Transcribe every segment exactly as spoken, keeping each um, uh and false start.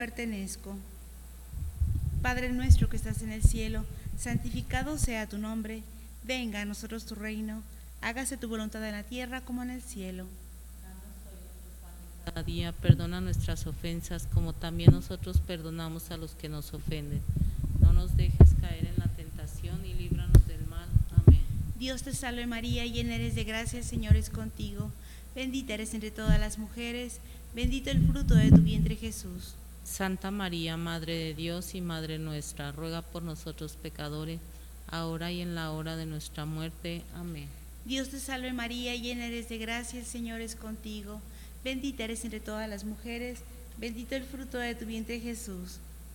pertenezco. Padre nuestro que estás en el cielo, santificado sea tu nombre, venga a nosotros tu reino, hágase tu voluntad en la tierra como en el cielo. Cada día perdona nuestras ofensas como también nosotros perdonamos a los que nos ofenden. No nos dejes caer en la tentación y líbranos del mal. Amén. Dios te salve María, llena eres de gracia, el Señor es contigo. Bendita eres entre todas las mujeres, bendito el fruto de tu vientre Jesús. Santa María, Madre de Dios y Madre nuestra, ruega por nosotros pecadores, ahora y en la hora de nuestra muerte. Amén. Dios te salve María, llena eres de gracia, el Señor es contigo. Bendita eres entre todas las mujeres, bendito el fruto de tu vientre Jesús.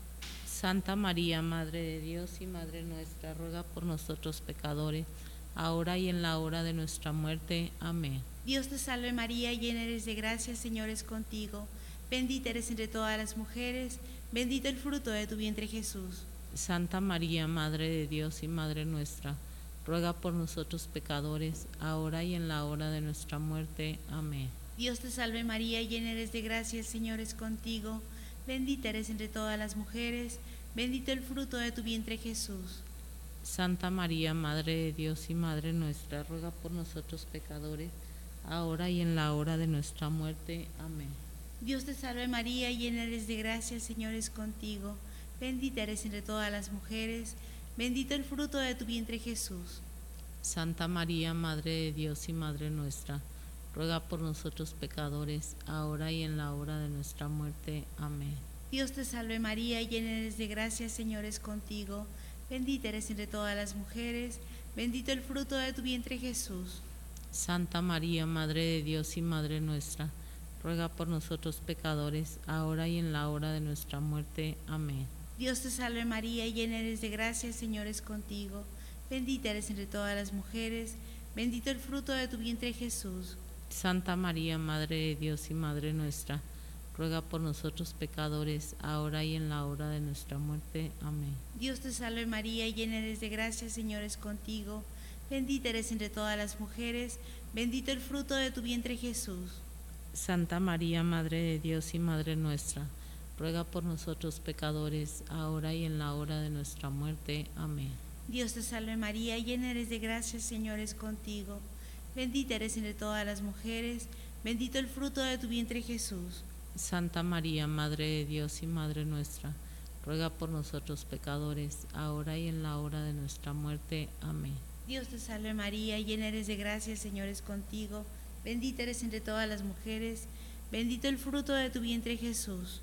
Santa María, Madre de Dios y Madre nuestra, ruega por nosotros pecadores, ahora y en la hora de nuestra muerte. Amén. Dios te salve María, llena eres de gracia, el Señor es contigo. Bendita eres entre todas las mujeres, bendito el fruto de tu vientre Jesús. Santa María, Madre de Dios y Madre nuestra, ruega por nosotros pecadores, ahora y en la hora de nuestra muerte. Amén. Dios te salve María, llena eres de gracia, el Señor es contigo. Bendita eres entre todas las mujeres, bendito el fruto de tu vientre Jesús. Santa María, Madre de Dios y Madre nuestra, ruega por nosotros pecadores, ahora y en la hora de nuestra muerte. Amén. Dios te salve María, llena eres de gracia, el Señor es contigo. Bendita eres entre todas las mujeres, bendito el fruto de tu vientre Jesús. Santa María, Madre de Dios y Madre nuestra, ruega por nosotros pecadores, ahora y en la hora de nuestra muerte. Amén. Dios te salve María, llena eres de gracia, el Señor es contigo. Bendita eres entre todas las mujeres, bendito el fruto de tu vientre Jesús. Santa María, Madre de Dios y Madre nuestra, ruega por nosotros pecadores, ahora y en la hora de nuestra muerte. Amén. Dios te salve María, llena eres de gracia, el Señor es contigo. Bendita eres entre todas las mujeres, bendito el fruto de tu vientre Jesús. Santa María, Madre de Dios y Madre nuestra, ruega por nosotros pecadores, ahora y en la hora de nuestra muerte. Amén. Dios te salve María, llena eres de gracia, el Señor es contigo. Bendita eres entre todas las mujeres, bendito el fruto de tu vientre Jesús. Santa María, Madre de Dios y Madre nuestra, ruega por nosotros pecadores, ahora y en la hora de nuestra muerte. Amén. Dios te salve María, llena eres de gracia, el Señor es contigo. Bendita eres entre todas las mujeres, bendito el fruto de tu vientre Jesús. Santa María, Madre de Dios y Madre nuestra, ruega por nosotros pecadores, ahora y en la hora de nuestra muerte. Amén. Dios te salve María, llena eres de gracia, el Señor es contigo. Bendita eres entre todas las mujeres, bendito el fruto de tu vientre Jesús.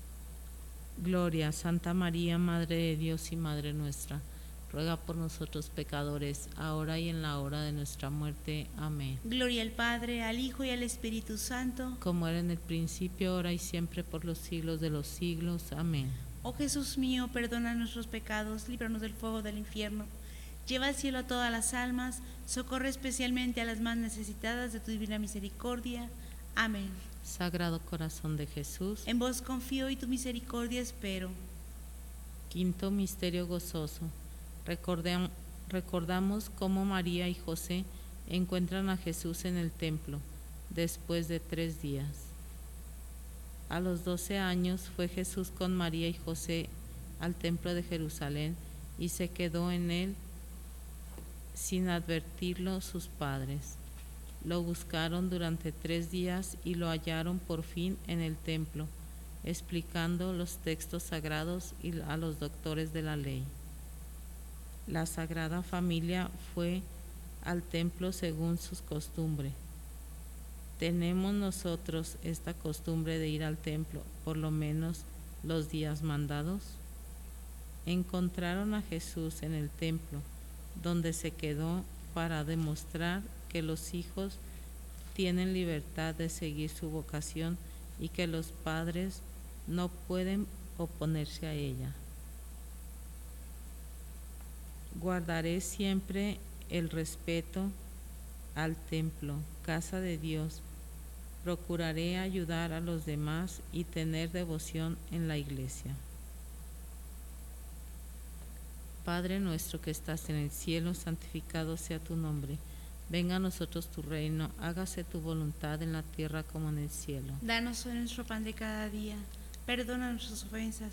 Gloria, Santa María, Madre de Dios y Madre nuestra, ruega por nosotros pecadores, ahora y en la hora de nuestra muerte. Amén. Gloria al Padre, al Hijo y al Espíritu Santo, como era en el principio, ahora y siempre, por los siglos de los siglos. Amén. Oh Jesús mío, perdona nuestros pecados, líbranos del fuego del infierno. Lleva al cielo a todas las almas, socorre especialmente a las más necesitadas de tu divina misericordia. Amén. Sagrado Corazón de Jesús, en vos confío y tu misericordia espero. Quinto misterio gozoso. Recordem, recordamos cómo María y José encuentran a Jesús en el templo después de tres días. A los doce años fue Jesús con María y José al templo de Jerusalén y se quedó en él sin advertirlo sus padres. Lo buscaron durante tres días y lo hallaron por fin en el templo, explicando los textos sagrados y a los doctores de la ley. La Sagrada Familia fue al templo según sus costumbres. ¿Tenemos nosotros esta costumbre de ir al templo por lo menos los días mandados? Encontraron a Jesús en el templo, donde se quedó para demostrar que los hijos tienen libertad de seguir su vocación y que los padres no pueden oponerse a ella. Guardaré siempre el respeto al templo, casa de Dios. Procuraré ayudar a los demás y tener devoción en la iglesia. Padre nuestro que estás en el cielo, santificado sea tu nombre. Venga a nosotros tu reino, hágase tu voluntad en la tierra como en el cielo. Danos hoy nuestro pan de cada día. Perdona nuestras ofensas,